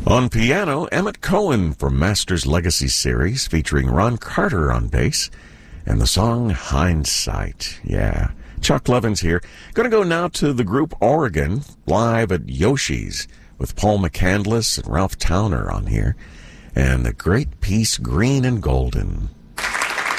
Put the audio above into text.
On piano, Emmett Cohen from Masters Legacy series featuring Ron Carter on bass and the song Hindsight. Yeah. Chuck Levins here. Going to go now to the group Oregon live at Yoshi's with Paul McCandless and Ralph Towner on here and the great piece Green and Golden.